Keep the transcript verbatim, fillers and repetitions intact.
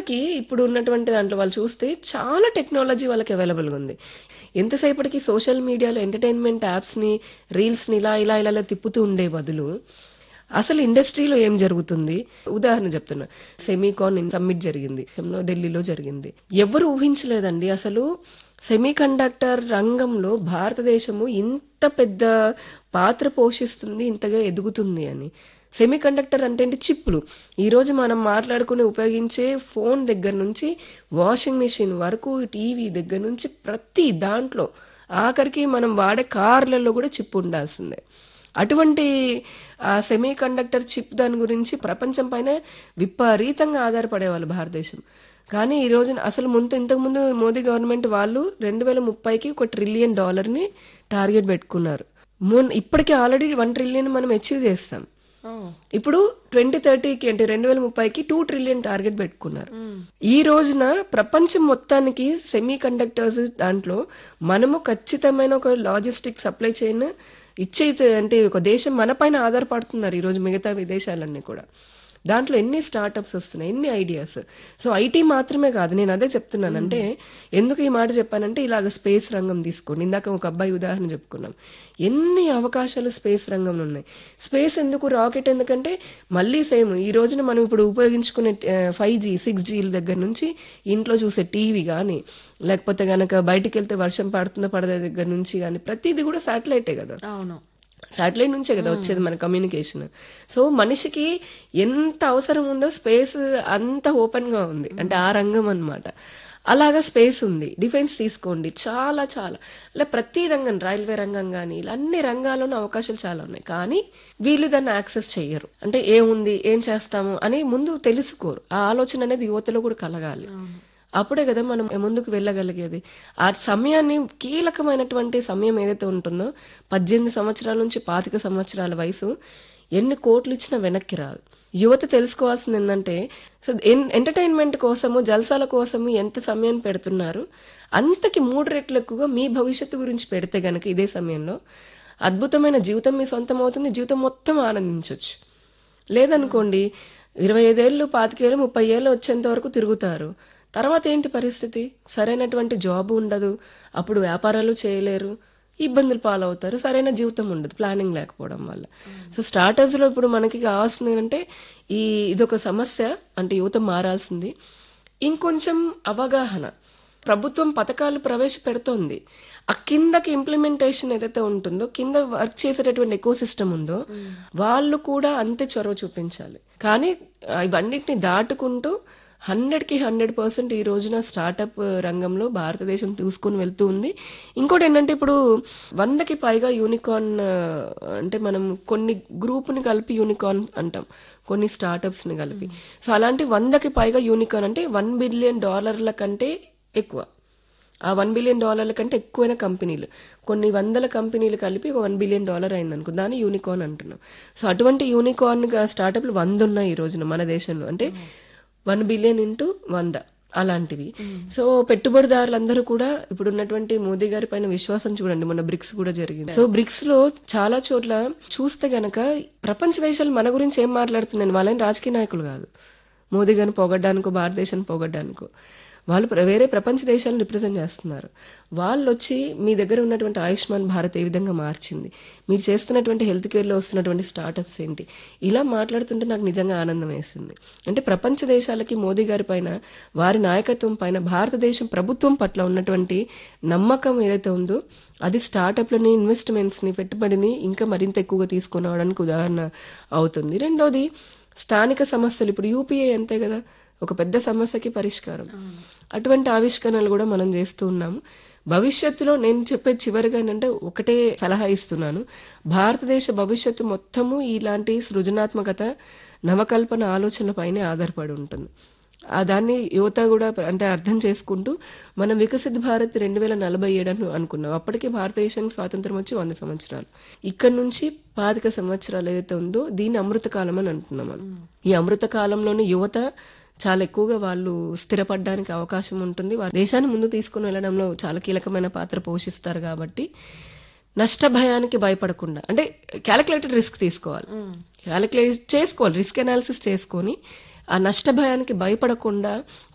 వాళ్ళకి ఇప్పుడు ఉన్నటువంటి దాంట్లో వాళ్ళు చూస్తే చాలా టెక్నాలజీ వాళ్ళకి అవైలబుల్గా ఉంది. ఎంతసేపటికి సోషల్ మీడియాలో ఎంటర్టైన్మెంట్ యాప్స్ని రీల్స్ని ఇలా ఇలా ఇలా ఇలా తిప్పుతూ ఉండే బదులు అసలు ఇండస్ట్రీలో ఏం జరుగుతుంది, ఉదాహరణ చెప్తున్నా, సెమీకాన్ సమ్మిట్ జరిగింది ఢిల్లీలో జరిగింది. ఎవరు ఊహించలేదండి అసలు సెమీ కండక్టర్ రంగంలో భారతదేశము ఇంత పెద్ద పాత్ర పోషిస్తుంది, ఇంతగా ఎదుగుతుంది అని. సెమీ కండక్టర్ అంటే ఏంటి? చిప్పులు. ఈ రోజు మనం మాట్లాడుకుని ఉపయోగించే ఫోన్ దగ్గర నుంచి వాషింగ్ మిషన్ వరకు, టీవీ దగ్గర నుంచి ప్రతి దాంట్లో, ఆఖరికి మనం వాడే కార్లలో కూడా చిప్ ఉండాల్సిందే. అటువంటి సెమీ కండక్టర్ చిప్ దాని గురించి ప్రపంచం పైన విపరీతంగా ఆధారపడేవాళ్ళు భారతదేశం. కానీ ఈ రోజు అసలు ముందు ఇంతకుముందు మోదీ గవర్నమెంట్ వాళ్ళు రెండు వేల ముప్పైకి ఒక ట్రిలియన్ డాలర్ ని టార్గెట్ పెట్టుకున్నారు. ఇప్పటికీ ఆల్రెడీ వన్ ట్రిలియన్ మనం అచీవ్ చేస్తాం. ఇప్పుడు ట్వంటీ థర్టీకి అంటే రెండు వేల ముప్పైకి టూ ట్రిలియన్ టార్గెట్ పెట్టుకున్నారు. ఈ రోజున ప్రపంచం మొత్తానికి సెమీ కండక్టర్స్ దాంట్లో మనము ఖచ్చితమైన ఒక లాజిస్టిక్ సప్లై చైన్ ఇచ్చే, అంటే ఒక దేశం మన పైన ఆధారపడుతున్నారు ఈ రోజు మిగతా విదేశాలన్నీ కూడా. దాంట్లో ఎన్ని స్టార్టప్స్ వస్తున్నాయి, ఎన్ని ఐడియాస్. సో ఐటీ మాత్రమే కాదు, నేను అదే చెప్తున్నాను. అంటే ఎందుకు ఈ మాట చెప్పానంటే, ఇలాగ స్పేస్ రంగం తీసుకోండి. ఇందాక ఒక అబ్బాయి ఉదాహరణ చెప్పుకున్నాం. ఎన్ని అవకాశాలు స్పేస్ రంగంలో ఉన్నాయి. స్పేస్ ఎందుకు, రాకెట్ ఎందుకంటే మళ్ళీ సేమ్ ఈ రోజున మనం ఇప్పుడు ఉపయోగించుకునే ఫైవ్ జీ సిక్స్ జీల దగ్గర నుంచి ఇంట్లో చూసే టీవీ కానీ, లేకపోతే గనక బయటికి వెళ్తే వర్షం పడుతుందో పడదే దగ్గర నుంచి కానీ ప్రతిదీ కూడా శాటిలైటే కదా. అవును, శాటిలైట్ నుంచే కదా వచ్చేది మన కమ్యూనికేషన్. సో మనిషికి ఎంత అవసరం ఉందో స్పేస్ అంత ఓపెన్ గా ఉంది, అంటే ఆ రంగం అన్నమాట. అలాగా స్పేస్ ఉంది. డిఫెన్స్ తీసుకోండి, చాలా చాలా ఇలా ప్రతి రంగం, రైల్వే రంగం కానీ ఇలా అన్ని రంగాల్లోనూ అవకాశాలు చాలా ఉన్నాయి. కానీ వీళ్ళు దాన్ని యాక్సెస్ చెయ్యరు. అంటే ఏముంది, ఏం చేస్తాము అని ముందు తెలుసుకోరు. ఆ ఆలోచన అనేది యువతలో కూడా కలగాలి. అప్పుడే కదా మనం ముందుకు వెళ్ళగలిగేది. ఆ సమయాన్ని, కీలకమైనటువంటి సమయం ఏదైతే ఉంటుందో, పద్దెనిమిది సంవత్సరాల నుంచి పాతిక సంవత్సరాల వయసు, ఎన్ని కోట్లు ఇచ్చినా వెనక్కి రాదు. యువత తెలుసుకోవాల్సింది ఏంటంటే, సో ఎంటర్టైన్మెంట్ కోసము, జల్సాల కోసము ఎంత సమయాన్ని పెడుతున్నారు, అంతకి మూడు రెట్లు ఎక్కువగా మీ భవిష్యత్తు గురించి పెడితే గనక ఇదే సమయంలో అద్భుతమైన జీవితం మీ సొంతం అవుతుంది. జీవితం మొత్తం ఆనందించవచ్చు. లేదనుకోండి, ఇరవై ఐదేళ్ళు పాతికేళ్ళు ముప్పై ఏళ్ళు వచ్చేంత వరకు తిరుగుతారు. తర్వాత ఏంటి పరిస్థితి? సరైనటువంటి జాబ్ ఉండదు, అప్పుడు వ్యాపారాలు చేయలేరు, ఇబ్బందులు పాలవుతారు, సరైన జీవితం ఉండదు ప్లానింగ్ లేకపోవడం వల్ల. సో స్టార్టప్స్ లో ఇప్పుడు మనకి కావాల్సింది అంటే ఈ ఇదొక సమస్య, అంటే యువత మారాల్సింది. ఇంకొంచెం అవగాహన. ప్రభుత్వం పథకాలు ప్రవేశపెడుతోంది, ఆ కిందకి ఇంప్లిమెంటేషన్ ఏదైతే ఉంటుందో, కింద వర్క్ చేసేటటువంటి ఎకో సిస్టమ్ ఉందో, వాళ్ళు కూడా అంతే చొరవ చూపించాలి. కానీ ఇవన్నిటిని దాటుకుంటూ హండ్రెడ్ కి హండ్రెడ్ పర్సెంట్ ఈ రోజున స్టార్టప్ రంగంలో భారతదేశం తీసుకుని వెళ్తూ ఉంది. ఇంకోటి ఏంటంటే, ఇప్పుడు వందకి పైగా యూనికార్న్, అంటే మనం కొన్ని గ్రూప్ ని కలిపి యూనికార్న్ అంటాం, కొన్ని స్టార్టప్స్ ని కలిపి. సో అలాంటి వందకి పైగా యూనికార్న్ అంటే వన్ బిలియన్ డాలర్ల కంటే ఎక్కువ, ఆ వన్ బిలియన్ డాలర్ల కంటే ఎక్కువైన కంపెనీలు, కొన్ని వందల కంపెనీలు కలిపి ఒక వన్ బిలియన్ డాలర్ అయిందనుకో, దాన్ని యూనికార్న్ అంటున్నాం. సో అటువంటి యూనికార్న్ స్టార్టప్లు వంద ఉన్నాయి ఈ రోజున మన దేశంలో. అంటే వన్ బిలియన్ ఇంటూ వంద అలాంటివి. సో పెట్టుబడిదారులందరూ కూడా ఇప్పుడు ఉన్నటువంటి మోదీ గారి పైన విశ్వాసం చూడండి. మొన్న బ్రిక్స్ కూడా జరిగింది. సో బ్రిక్స్ లో చాలా చోట్ల చూస్తే గనక ప్రపంచ దేశాలు మన గురించి ఏం మాట్లాడుతున్నాయి, వాళ్ళని రాజకీయ నాయకులు కాదు, మోదీ గారిని పొగడ్డానికో భారతదేశాన్ని పొగడ్డానికో, వాళ్ళు వేరే ప్రపంచ దేశాలను రిప్రజెంట్ చేస్తున్నారు. వాళ్ళు వచ్చి మీ దగ్గర ఉన్నటువంటి ఆయుష్మాన్ భారత్ ఏ విధంగా మార్చింది, మీరు చేస్తున్నటువంటి హెల్త్ కేర్ లో వస్తున్నటువంటి స్టార్టప్స్ ఏంటి, ఇలా మాట్లాడుతుంటే నాకు నిజంగా ఆనందం వేసింది. అంటే ప్రపంచ దేశాలకి మోదీ గారి పైన, వారి నాయకత్వం పైన, భారతదేశం ప్రభుత్వం పట్ల ఉన్నటువంటి నమ్మకం ఏదైతే ఉందో, అది స్టార్టప్లని, ఇన్వెస్ట్మెంట్స్ ని, పెట్టుబడిని ఇంకా మరింత ఎక్కువగా తీసుకుని రావడానికి ఉదాహరణ అవుతుంది. రెండోది స్థానిక సమస్యలు. ఇప్పుడు యూపీఏ అంతే కదా, ఒక పెద్ద సమస్యకి పరిష్కారం. అటువంటి ఆవిష్కరణలు కూడా మనం చేస్తూ ఉన్నాము. భవిష్యత్తులో నేను చెప్పే చివరిగా ఏంటంటే ఒకటే సలహా ఇస్తున్నాను, భారతదేశ భవిష్యత్తు మొత్తము ఇలాంటి సృజనాత్మకత, నవకల్పన ఆలోచనల పైనే ఆధారపడి ఉంటుంది. ఆ దాన్ని యువత కూడా అంటే అర్థం చేసుకుంటూ మనం వికసిత్ భారత్ రెండు వేల నలభై ఏడు అని అనుకున్నాం. అప్పటికే భారతదేశానికి స్వాతంత్రం వచ్చి వంద సంవత్సరాలు. ఇక్కడ నుంచి పాతిక సంవత్సరాలు ఏదైతే ఉందో దీన్ని అమృత కాలం అని అంటున్నాం మనం. ఈ అమృత కాలంలోని యువత చాలా ఎక్కువగా వాళ్ళు స్థిరపడడానికి అవకాశం ఉంటుంది. వారి దేశాన్ని ముందు తీసుకుని వెళ్ళడంలో చాలా కీలకమైన పాత్ర పోషిస్తారు. కాబట్టి నష్ట భయానికి భయపడకుండా, అంటే క్యాలిక్యులేటెడ్ రిస్క్ తీసుకోవాలి, క్యాలిక్యులేట్ చేసుకోవాలి, రిస్క్ అనాలిసిస్ చేసుకొని ఆ నష్ట భయానికి భయపడకుండా